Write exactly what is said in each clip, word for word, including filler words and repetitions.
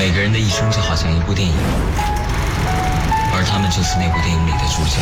每个人的一生就好像一部电影，而他们就是那部电影里的主角。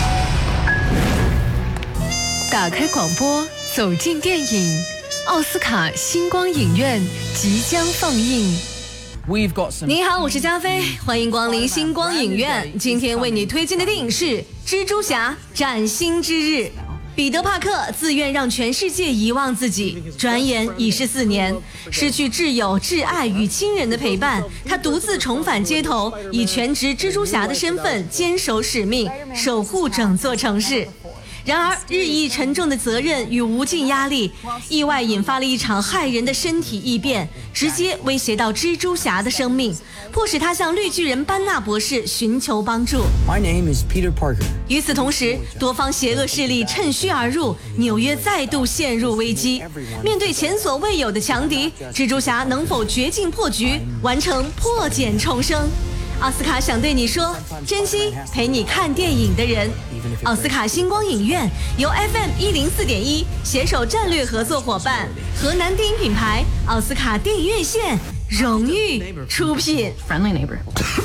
打开广播，走进电影，奥斯卡星光影院即将放映。 你好，我是加菲，欢迎光临星光影院。今天为你推荐的电影是《蜘蛛侠：崭新之日》。彼得·帕克自愿让全世界遗忘自己，转眼已是四年，失去挚友、挚爱与亲人的陪伴，他独自重返街头，以全职蜘蛛侠的身份坚守使命，守护整座城市。然而，日益沉重的责任与无尽压力，意外引发了一场骇人的身体异变，直接威胁到蜘蛛侠的生命，迫使他向绿巨人班纳博士寻求帮助。 My name is Peter Parker. 与此同时，多方邪恶势力趁虚而入，纽约再度陷入危机。面对前所未有的强敌，蜘蛛侠能否绝境破局，完成破茧重生？奥斯卡想对你说，珍惜陪你看电影的人。奥斯卡星光影院由 F M 一零四点一携手战略合作伙伴河南电影品牌奥斯卡电影院线荣誉出品。 Friendly neighbor。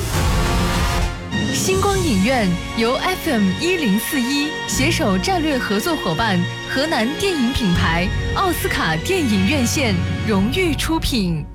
星光影院由 F M 一零四一携手战略合作伙伴河南电影品牌奥斯卡电影院线荣誉出品。